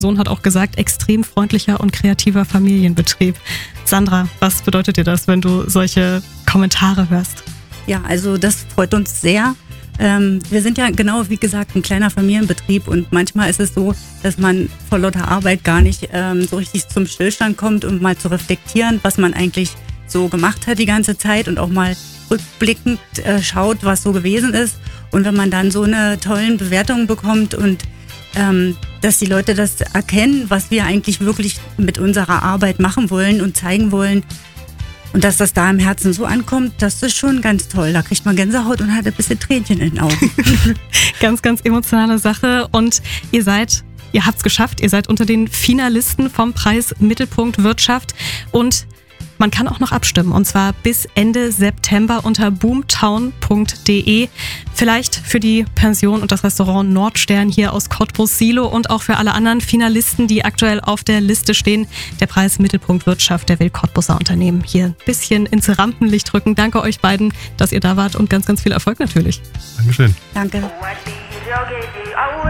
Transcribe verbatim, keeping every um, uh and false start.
Sohn hat auch gesagt, extrem freundlicher und kreativer Familienbetrieb. Sandra, was bedeutet dir das, wenn du solche Kommentare hörst? Ja, also das freut uns sehr. Ähm, wir sind ja genau, wie gesagt, ein kleiner Familienbetrieb und manchmal ist es so, dass man vor lauter Arbeit gar nicht ähm, so richtig zum Stillstand kommt, um mal zu reflektieren, was man eigentlich so gemacht hat die ganze Zeit und auch mal rückblickend äh, schaut, was so gewesen ist. Und wenn man dann so eine tollen Bewertung bekommt und ähm, dass die Leute das erkennen, was wir eigentlich wirklich mit unserer Arbeit machen wollen und zeigen wollen, und dass das da im Herzen so ankommt, das ist schon ganz toll. Da kriegt man Gänsehaut und hat ein bisschen Tränchen in den Augen. Ganz, ganz emotionale Sache. Und ihr seid, ihr habt's geschafft, ihr seid unter den Finalisten vom Preis Mittelpunkt Wirtschaft. Und man kann auch noch abstimmen, und zwar bis Ende September unter boomtown punkt de. Vielleicht für die Pension und das Restaurant Nordstern hier aus Cottbus Silo und auch für alle anderen Finalisten, die aktuell auf der Liste stehen. Der Preis Mittelpunkt Wirtschaft, der will Cottbuser Unternehmen hier ein bisschen ins Rampenlicht rücken. Danke euch beiden, dass ihr da wart und ganz, ganz viel Erfolg natürlich. Dankeschön. Danke.